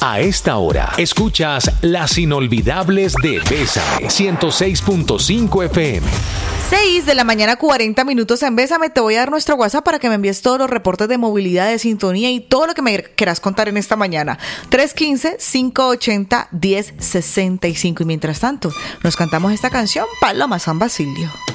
A esta hora, escuchas Las Inolvidables de Bésame, 106.5 FM. 6 de la mañana, 40 minutos en Bésame. Te voy a dar nuestro WhatsApp para que me envíes todos los reportes de movilidad, de sintonía y todo lo que me quieras contar en esta mañana. 315-580-1065. Y mientras tanto, nos cantamos esta canción, Paloma San Basilio.